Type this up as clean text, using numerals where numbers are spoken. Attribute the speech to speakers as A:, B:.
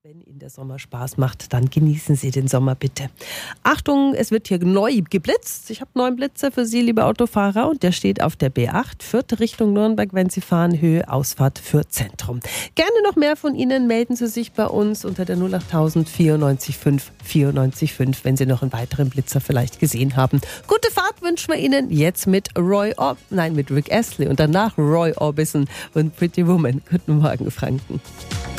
A: Wenn Ihnen der Sommer Spaß macht, dann genießen Sie den Sommer bitte. Achtung, es wird hier neu geblitzt. Ich habe einen neuen Blitzer für Sie, liebe Autofahrer, und der steht auf der B8, Fürth Richtung Nürnberg, wenn Sie fahren, Höhe Ausfahrt für Zentrum. Gerne noch mehr von Ihnen, melden Sie sich bei uns unter der 08000 94 5 94 5, wenn Sie noch einen weiteren Blitzer vielleicht gesehen haben. Gute Fahrt wünschen wir Ihnen jetzt mit mit Rick Astley und danach Roy Orbison und Pretty Woman. Guten Morgen, Franken.